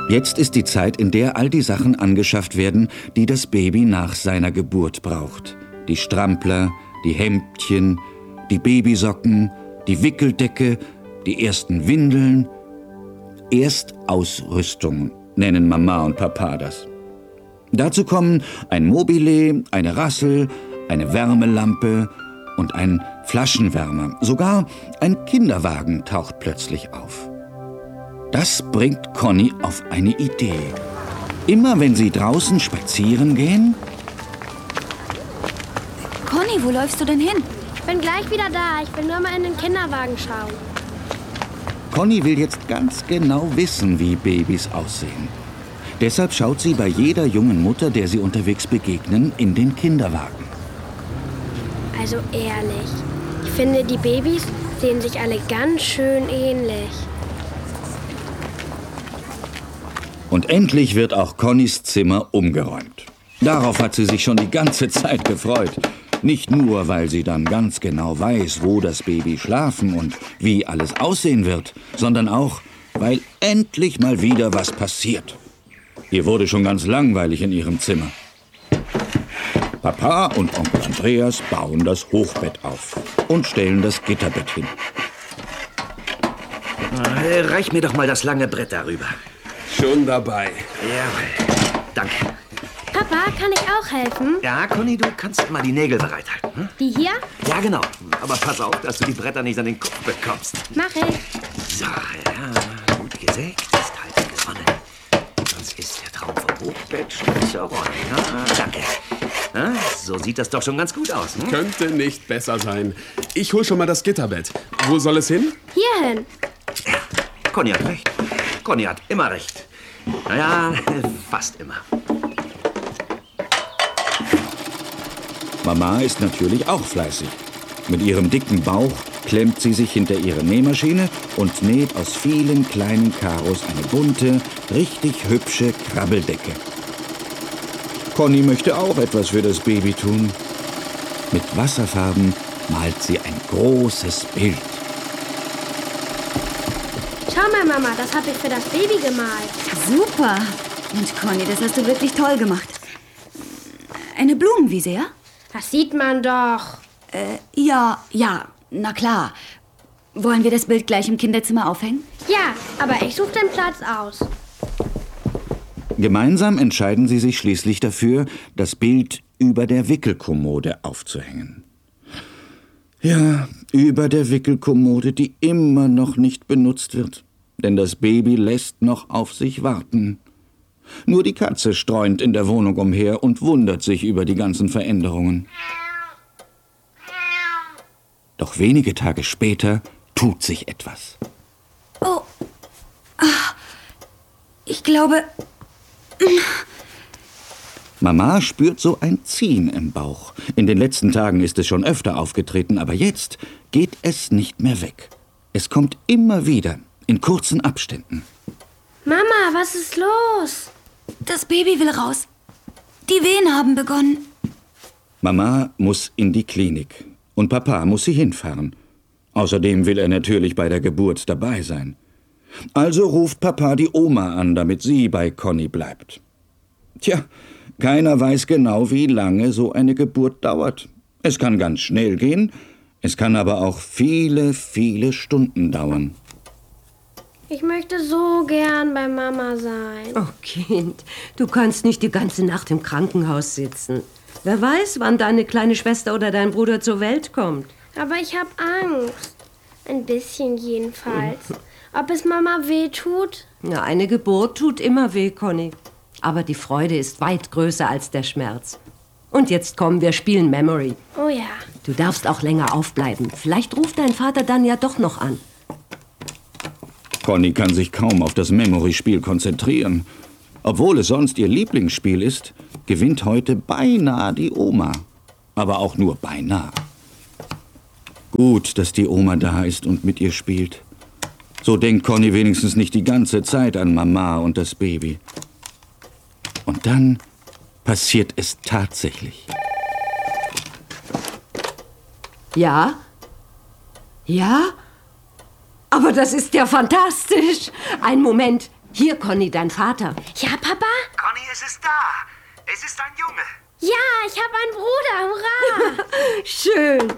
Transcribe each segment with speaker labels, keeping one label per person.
Speaker 1: Jetzt ist die Zeit, in der all die Sachen angeschafft werden, die das Baby nach seiner Geburt braucht. Die Strampler, die Hemdchen, die Babysocken, die Wickeldecke, die ersten Windeln. Erstausrüstung nennen Mama und Papa das. Dazu kommen ein Mobile, eine Rassel, eine Wärmelampe und ein Flaschenwärmer. Sogar ein Kinderwagen taucht plötzlich auf. Das bringt Conny auf eine Idee. Immer wenn sie draußen spazieren gehen...
Speaker 2: Conny, wo läufst du denn hin?
Speaker 3: Ich bin gleich wieder da. Ich will nur mal in den Kinderwagen schauen.
Speaker 1: Conny will jetzt ganz genau wissen, wie Babys aussehen. Deshalb schaut sie bei jeder jungen Mutter, der sie unterwegs begegnen, in den Kinderwagen.
Speaker 3: Also ehrlich, ich finde, die Babys sehen sich alle ganz schön ähnlich.
Speaker 1: Und endlich wird auch Connys Zimmer umgeräumt. Darauf hat sie sich schon die ganze Zeit gefreut. Nicht nur, weil sie dann ganz genau weiß, wo das Baby schlafen und wie alles aussehen wird, sondern auch, weil endlich mal wieder was passiert. Ihr wurde schon ganz langweilig in ihrem Zimmer. Papa und Onkel Andreas bauen das Hochbett auf und stellen das Gitterbett hin.
Speaker 4: Reich mir doch mal das lange Brett darüber.
Speaker 5: Schon dabei.
Speaker 4: Ja, danke.
Speaker 3: Papa, kann ich auch helfen?
Speaker 4: Ja, Conny, du kannst mal die Nägel bereithalten. Hm?
Speaker 3: Die hier?
Speaker 4: Ja, genau. Aber pass auf, dass du die Bretter nicht an den Kopf bekommst.
Speaker 3: Mach ich.
Speaker 4: So, ja, gut gesägt, ist halt gewonnen. Sonst ist der Traum vom Hochbett schnell zur Rolle. Ja, danke. Ja, so sieht das doch schon ganz gut aus. Hm?
Speaker 5: Könnte nicht besser sein. Ich hol schon mal das Gitterbett. Wo soll es hin?
Speaker 3: Hierhin.
Speaker 4: Ja, Conny hat recht. Conny hat immer recht. Naja, fast immer.
Speaker 1: Mama ist natürlich auch fleißig. Mit ihrem dicken Bauch klemmt sie sich hinter ihre Nähmaschine und näht aus vielen kleinen Karos eine bunte, richtig hübsche Krabbeldecke. Conny möchte auch etwas für das Baby tun. Mit Wasserfarben malt sie ein großes Bild.
Speaker 3: Schau mal, Mama, das habe ich für das Baby gemalt.
Speaker 2: Super. Mensch, Conny, das hast du wirklich toll gemacht. Eine Blumenwiese, ja?
Speaker 3: Das sieht man doch.
Speaker 2: Ja, na klar. Wollen wir das Bild gleich im Kinderzimmer aufhängen?
Speaker 3: Ja, aber ich suche den Platz aus.
Speaker 1: Gemeinsam entscheiden sie sich schließlich dafür, das Bild über der Wickelkommode aufzuhängen. Ja, über der Wickelkommode, die immer noch nicht benutzt wird. Denn das Baby lässt noch auf sich warten. Nur die Katze streunt in der Wohnung umher und wundert sich über die ganzen Veränderungen. Doch wenige Tage später tut sich etwas.
Speaker 2: Oh, ich glaube...
Speaker 1: Mama spürt so ein Ziehen im Bauch. In den letzten Tagen ist es schon öfter aufgetreten, aber jetzt geht es nicht mehr weg. Es kommt immer wieder, in kurzen Abständen.
Speaker 3: Mama, was ist los?
Speaker 2: Das Baby will raus. Die Wehen haben begonnen.
Speaker 1: Mama muss in die Klinik und Papa muss sie hinfahren. Außerdem will er natürlich bei der Geburt dabei sein. Also ruft Papa die Oma an, damit sie bei Conny bleibt. Tja, keiner weiß genau, wie lange so eine Geburt dauert. Es kann ganz schnell gehen, es kann aber auch viele, viele Stunden dauern.
Speaker 3: Ich möchte so gern bei Mama sein.
Speaker 6: Oh Kind, du kannst nicht die ganze Nacht im Krankenhaus sitzen. Wer weiß, wann deine kleine Schwester oder dein Bruder zur Welt kommt.
Speaker 3: Aber ich habe Angst. Ein bisschen jedenfalls. Ob es Mama weh tut?
Speaker 6: Ja, eine Geburt tut immer weh, Conny. Aber die Freude ist weit größer als der Schmerz. Und jetzt komm, wir spielen Memory.
Speaker 3: Oh ja.
Speaker 6: Du darfst auch länger aufbleiben. Vielleicht ruft dein Vater dann ja doch noch an.
Speaker 1: Conny kann sich kaum auf das Memory-Spiel konzentrieren. Obwohl es sonst ihr Lieblingsspiel ist, gewinnt heute beinahe die Oma. Aber auch nur beinahe. Gut, dass die Oma da ist und mit ihr spielt. So denkt Conny wenigstens nicht die ganze Zeit an Mama und das Baby. Und dann passiert es tatsächlich.
Speaker 6: Ja? Ja? Aber das ist ja fantastisch. Ein Moment. Hier, Conny, dein Vater.
Speaker 3: Ja, Papa?
Speaker 4: Conny, es ist da. Es ist ein Junge.
Speaker 3: Ja, ich habe einen Bruder. Hurra!
Speaker 6: Schön.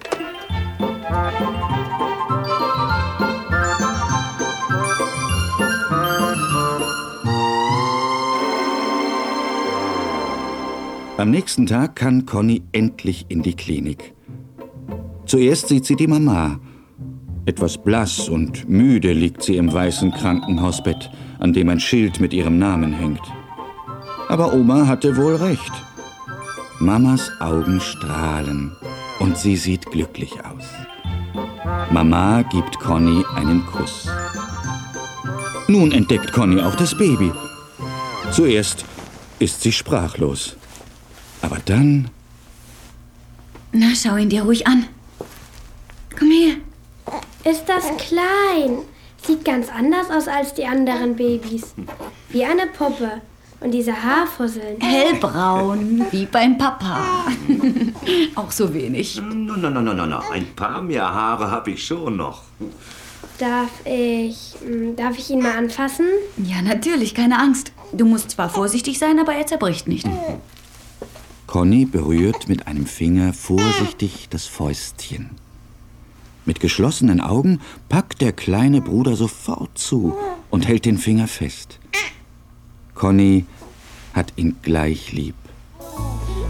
Speaker 1: Am nächsten Tag kann Conny endlich in die Klinik. Zuerst sieht sie die Mama. Etwas blass und müde liegt sie im weißen Krankenhausbett, an dem ein Schild mit ihrem Namen hängt. Aber Oma hatte wohl recht. Mamas Augen strahlen und sie sieht glücklich aus. Mama gibt Conny einen Kuss. Nun entdeckt Conny auch das Baby. Zuerst ist sie sprachlos. Aber dann...
Speaker 2: Na, schau ihn dir ruhig an. Komm her.
Speaker 3: Ist das klein? Sieht ganz anders aus als die anderen Babys. Wie eine Puppe. Und diese Haarfusseln.
Speaker 2: Hellbraun, wie beim Papa. Auch so wenig.
Speaker 4: No. Ein paar mehr Haare habe ich schon noch.
Speaker 3: Darf ich ihn mal anfassen?
Speaker 2: Ja, natürlich, keine Angst. Du musst zwar vorsichtig sein, aber er zerbricht nicht.
Speaker 1: Conny berührt mit einem Finger vorsichtig das Fäustchen. Mit geschlossenen Augen packt der kleine Bruder sofort zu und hält den Finger fest. Conny hat ihn gleich lieb.